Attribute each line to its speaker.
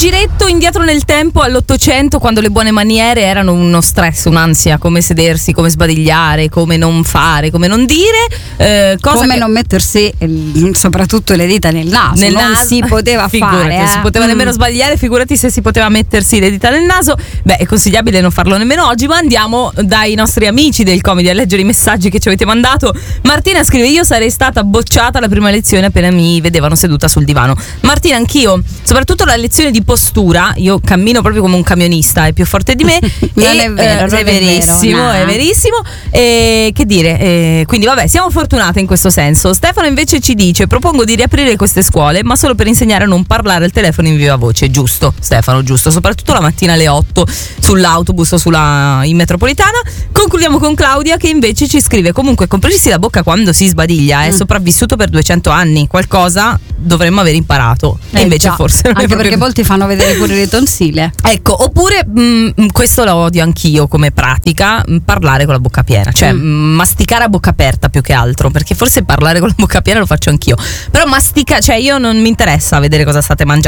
Speaker 1: giretto indietro nel tempo all'Ottocento, quando le buone maniere erano uno stress, un'ansia, come sedersi, come sbadigliare, come non fare, come non dire,
Speaker 2: come non mettersi soprattutto le dita nel naso. Non si poteva fare.
Speaker 1: Non si poteva nemmeno sbagliare, figurati se si poteva mettersi le dita nel naso. Beh, è consigliabile non farlo nemmeno oggi, ma andiamo dai nostri amici del Comedy a leggere i messaggi che ci avete mandato. Martina scrive: io sarei stata bocciata alla prima lezione appena mi vedevano seduta sul divano. Martina, anch'io, soprattutto la lezione di postura, io cammino proprio come un camionista, è più forte di me.
Speaker 2: Non è vero,
Speaker 1: è verissimo, no. È verissimo. Che dire, quindi vabbè, siamo fortunate in questo senso. Stefano invece ci dice: propongo di riaprire queste scuole, ma solo per insegnare a non parlare al telefono in viva voce. Giusto, Stefano, giusto, soprattutto la mattina alle 8 sull'autobus o in metropolitana. Concludiamo con Claudia, che invece ci scrive: comunque coprirsi la bocca quando si sbadiglia è sopravvissuto per 200 anni, qualcosa dovremmo aver imparato, e invece
Speaker 2: già.
Speaker 1: forse non
Speaker 2: anche perché a volte fanno vedere pure le tonsille,
Speaker 1: ecco. Oppure questo lo odio anch'io come pratica, parlare con la bocca piena, cioè masticare a bocca aperta più che altro, perché forse parlare con la bocca piena lo faccio anch'io, però cioè io non mi interessa vedere cosa state mangiando.